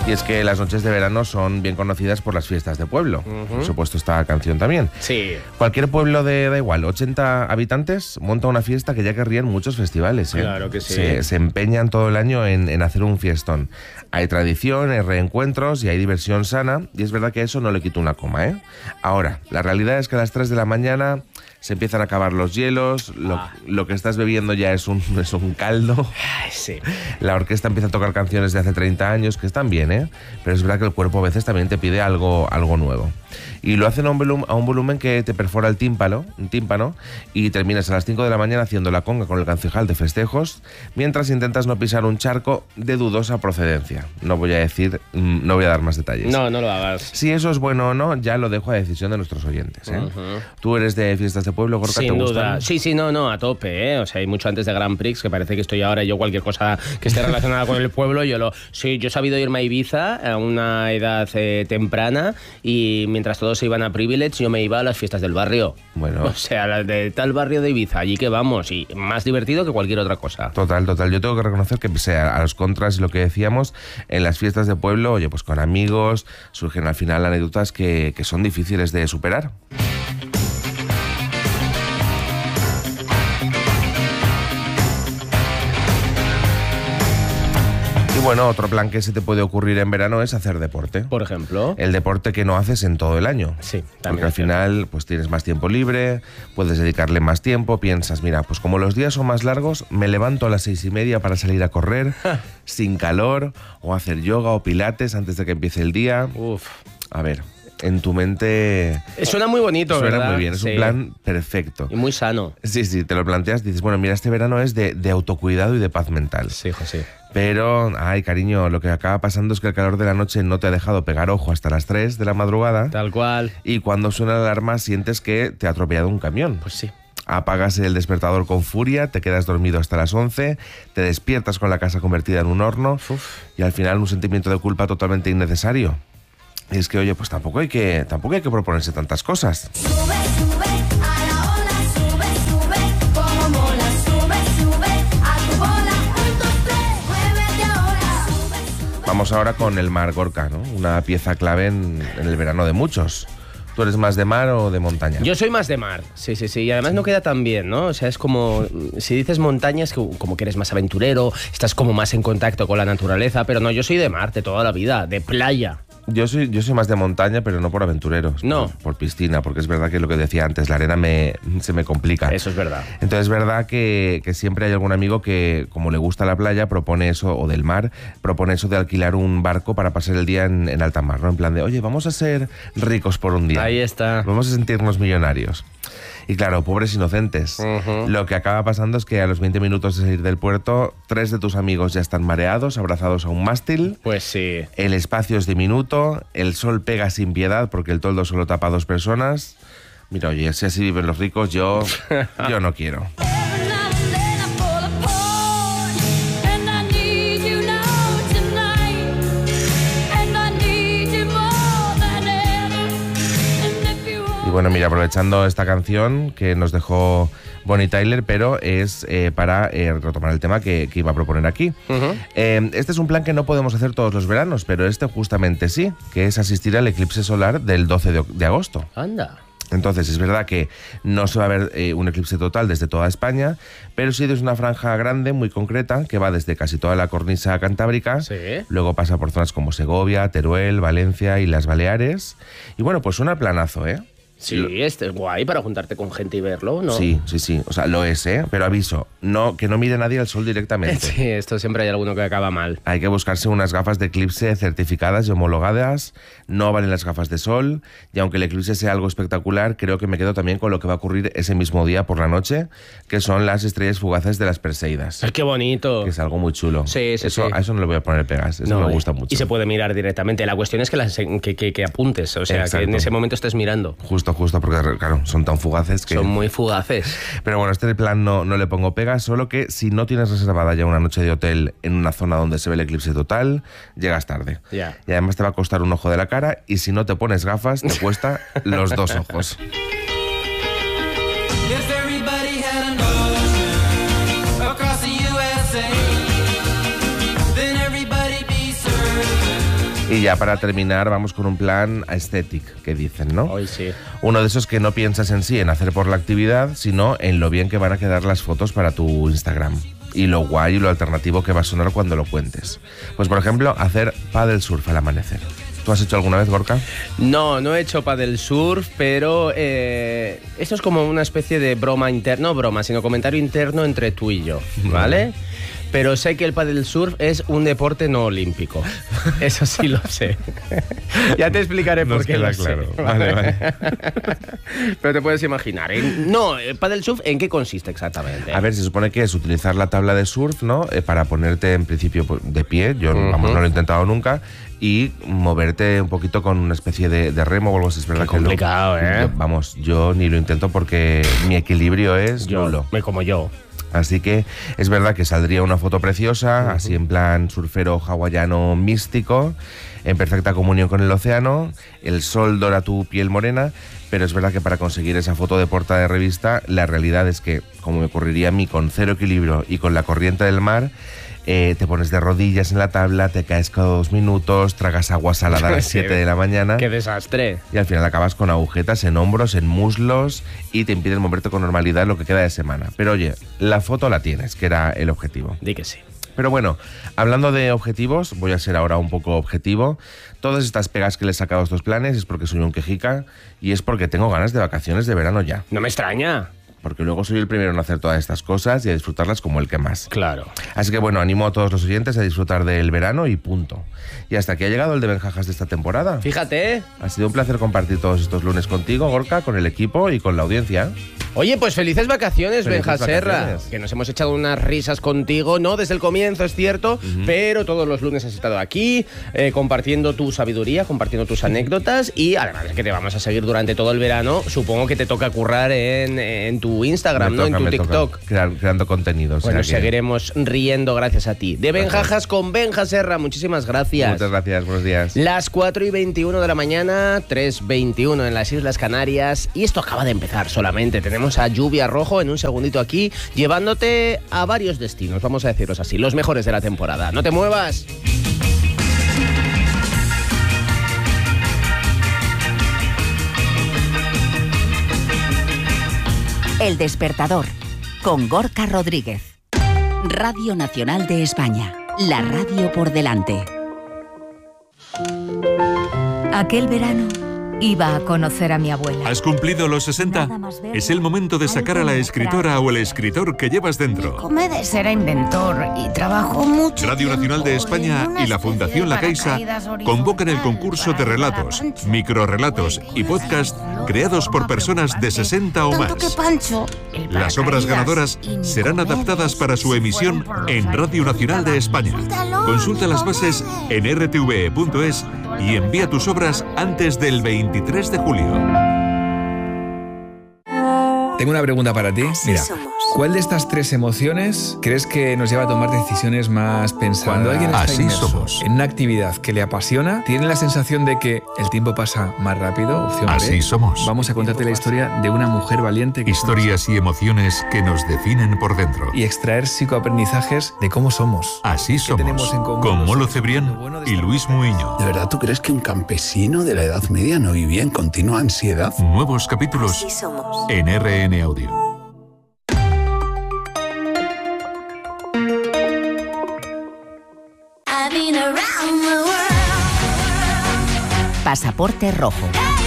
Y es que las noches de verano son bien conocidas por las fiestas de pueblo. Por supuesto, esta canción también. Sí. Cualquier pueblo de, da igual, 80 habitantes, monta una fiesta que ya querrían muchos festivales. Claro que sí. Se empeñan todo el año en hacer un fiestón. Hay tradición, hay reencuentros y hay diversión sana. Y es verdad que eso no le quita una coma, ¿eh? Ahora, la realidad es que a las 3 de la mañana se empiezan a acabar los hielos, lo que estás bebiendo ya es un caldo. Ay, sí. La orquesta empieza a tocar canciones de hace 30 años, que están bien, ¿eh? Pero es verdad que el cuerpo a veces también te pide algo nuevo. Y lo hacen a un volumen que te perfora el tímpano, y terminas a las 5 de la mañana haciendo la conga con el concejal de festejos, mientras intentas no pisar un charco de dudosa procedencia. No voy a dar más detalles. No lo hagas. Si eso es bueno o no, ya lo dejo a decisión de nuestros oyentes, ¿eh? ¿Tú eres de fiestas de pueblo, Gorka? Sin ¿Te duda. gustan? Sí, no, a tope, ¿eh? O sea, hay mucho antes de Grand Prix que parece que estoy ahora yo cualquier cosa que esté relacionada con el pueblo, Sí, yo he sabido irme a Ibiza a una edad temprana y mientras todos se iban a Privilege, yo me iba a las fiestas del barrio. Bueno. O sea, las de tal barrio de Ibiza, allí que vamos, y más divertido que cualquier otra cosa. Total. Yo tengo que reconocer que, pese a los contras y lo que decíamos, en las fiestas de pueblo, oye, pues con amigos, surgen al final anécdotas que son difíciles de superar. Y bueno, otro plan que se te puede ocurrir en verano es hacer deporte. Por ejemplo. El deporte que no haces en todo el año. Sí, también. Porque al final pues tienes más tiempo libre, puedes dedicarle más tiempo, piensas, mira, pues como los días son más largos, me levanto a las 6:30 para salir a correr, sin calor, o hacer yoga o pilates antes de que empiece el día. Uf. A ver, en tu mente... Suena muy bonito, Suena ¿verdad? muy bien, es un plan perfecto. Y muy sano. Sí, te lo planteas, dices, bueno, mira, este verano es de autocuidado y de paz mental. Sí, José. Pero, ay, cariño, lo que acaba pasando es que el calor de la noche no te ha dejado pegar ojo hasta las 3 de la madrugada. Tal cual. Y cuando suena la alarma sientes que te ha atropellado un camión. Pues sí. Apagas el despertador con furia, te quedas dormido hasta las 11, te despiertas con la casa convertida en un horno. Y al final un sentimiento de culpa totalmente innecesario. Y es que, oye, pues tampoco hay que proponerse tantas cosas. Sube, a la ola, sube, como mola, sube, a tu bola, 1, 2, 3, muévete ahora, sube. Vamos ahora con el mar, Gorka, ¿no? Una pieza clave en el verano de muchos. ¿Tú eres más de mar o de montaña? Yo soy más de mar, sí. Y además no queda tan bien, ¿no? O sea, es como, si dices montaña, es como que eres más aventurero, estás como más en contacto con la naturaleza, pero no, yo soy de mar, de toda la vida, de playa. Yo soy más de montaña, pero no por aventureros. No. Por piscina, porque es verdad que lo que decía antes, la arena se me complica. Eso es verdad. Entonces es verdad que siempre hay algún amigo que, como le gusta la playa, propone eso, o del mar, propone eso de alquilar un barco para pasar el día en alta mar, ¿no? En plan de, oye, vamos a ser ricos por un día. Ahí está. Vamos a sentirnos millonarios. Y claro, pobres inocentes. Lo que acaba pasando es que a los 20 minutos de salir del puerto, 3 de tus amigos ya están mareados, abrazados a un mástil. Pues sí. El espacio es diminuto, el sol pega sin piedad porque el toldo solo tapa a 2 personas. Mira, oye, si así viven los ricos, yo no quiero. Y bueno, mira, aprovechando esta canción que nos dejó Bonnie Tyler, pero es para retomar el tema que iba a proponer aquí. Este es un plan que no podemos hacer todos los veranos, pero este justamente sí, que es asistir al eclipse solar del 12 de agosto. Anda. Entonces, es verdad que no se va a ver un eclipse total desde toda España, pero sí desde una franja grande, muy concreta, que va desde casi toda la cornisa cantábrica, Sí. luego pasa por zonas como Segovia, Teruel, Valencia y las Baleares. Y bueno, pues suena planazo, ¿eh? Sí, este es guay para juntarte con gente y verlo, ¿no? Sí. O sea, lo es, ¿eh? Pero aviso, que no mire nadie al sol directamente. Sí, esto siempre hay alguno que acaba mal. Hay que buscarse unas gafas de eclipse certificadas y homologadas. No valen las gafas de sol. Y aunque el eclipse sea algo espectacular, creo que me quedo también con lo que va a ocurrir ese mismo día por la noche, que son las estrellas fugaces de las Perseidas. ¡Ay, qué bonito! Que es algo muy chulo. Sí. A eso no le voy a poner pegas. Eso me gusta mucho. Y se puede mirar directamente. La cuestión es que apuntes, o sea, Exacto. que en ese momento estés mirando. Justo, porque claro, son tan fugaces que... Son muy fugaces. Pero bueno, este plan no le pongo pegas, solo que si no tienes reservada ya una noche de hotel en una zona donde se ve el eclipse total, llegas tarde. Ya. Y además te va a costar un ojo de la cara y si no te pones gafas te cuesta los 2 ojos. If everybody had an ocean across the USA, then everybody'd be served Y ya para terminar, vamos con un plan aesthetic, que dicen, ¿no? Hoy sí. Uno de esos que no piensas en sí, en hacer por la actividad, sino en lo bien que van a quedar las fotos para tu Instagram. Y lo guay y lo alternativo que va a sonar cuando lo cuentes. Pues, por ejemplo, hacer paddle surf al amanecer. ¿Tú has hecho alguna vez, Gorka? No he hecho paddle surf, pero esto es como una especie de broma interna, no broma, sino comentario interno entre tú y yo, ¿vale? Pero sé que el paddle surf es un deporte no olímpico. Eso sí lo sé. Ya te explicaré por qué lo sé. Vale. Pero te puedes imaginar. El paddle surf, ¿en qué consiste exactamente? A ver, se supone que es utilizar la tabla de surf, ¿no? Para ponerte en principio de pie, yo vamos, no lo he intentado nunca, y moverte un poquito con una especie de remo o algo así. Es verdad Qué complicado, ¿eh? Yo ni lo intento porque mi equilibrio es nulo. Como yo. Así que es verdad que saldría una foto preciosa, así en plan surfero hawaiano místico, en perfecta comunión con el océano, el sol dora tu piel morena, pero es verdad que para conseguir esa foto de portada de revista, la realidad es que, como me ocurriría a mí con cero equilibrio y con la corriente del mar, te pones de rodillas en la tabla, te caes cada 2 minutos, tragas agua salada a las 7 de la mañana. ¡Qué desastre! Y al final acabas con agujetas en hombros, en muslos y te impiden moverte con normalidad lo que queda de semana. Pero oye, la foto la tienes, que era el objetivo. Di que sí. Pero bueno, hablando de objetivos, voy a ser ahora un poco objetivo. Todas estas pegas que le he sacado a estos planes es porque soy un quejica y es porque tengo ganas de vacaciones de verano ya. No me extraña. Porque luego soy el primero en hacer todas estas cosas y a disfrutarlas como el que más. Claro. Así que bueno, animo a todos los oyentes a disfrutar del verano y punto. Y hasta aquí ha llegado el de Benjajas de esta temporada. Fíjate. Ha sido un placer compartir todos estos lunes contigo, Gorka, con el equipo y con la audiencia. Oye, pues felices vacaciones, Benja Serra. vacaciones. Que nos hemos echado unas risas contigo, no desde el comienzo, es cierto, pero todos los lunes has estado aquí compartiendo tu sabiduría, compartiendo tus anécdotas y además es que te vamos a seguir durante todo el verano. Supongo que te toca currar en tu Instagram, ¿no? En tu TikTok. Creando contenidos. Bueno, seguiremos riendo gracias a ti. De Benjajas con Benja Serra, muchísimas gracias. Muchas gracias, buenos días. Las 4:21 de la mañana, 3:21 en las Islas Canarias y esto acaba de empezar solamente. Tenemos a Lluvia Rojo en un segundito aquí, llevándote a varios destinos, vamos a decirlos así, los mejores de la temporada. ¡No te muevas! El Despertador, con Gorka Rodríguez. Radio Nacional de España, la radio por delante. Aquel verano iba a conocer a mi abuela. ¿Has cumplido los 60? Es el momento de sacar a la escritora o el escritor que llevas dentro. Comedes era inventor y trabajó mucho. Radio Nacional de España y la Fundación La Caixa convocan el concurso de relatos, microrrelatos y podcast creados por personas de 60 o más. Las obras ganadoras serán adaptadas para su emisión en Radio Nacional de España. Consulta las bases en rtve.es y envía tus obras antes del 23 de julio. Tengo una pregunta para ti. Mira, ¿cuál de estas 3 emociones crees que nos lleva a tomar decisiones más pensadas? Cuando alguien está inmerso en una actividad que le apasiona, tiene la sensación de que el tiempo pasa más rápido. Opción Así B. somos. Vamos a contarte la historia de una mujer valiente que Historias y emociones que nos definen por dentro. y extraer psicoaprendizajes de cómo somos. Así somos. tenemos en común Con los Molo seres Cebrián humanos? Lo bueno de y esta Luis vida. Muiño. ¿De verdad tú crees que un campesino de la Edad Media no vivía en continua ansiedad? Nuevos capítulos en RN Audio. Pasaporte Rojo.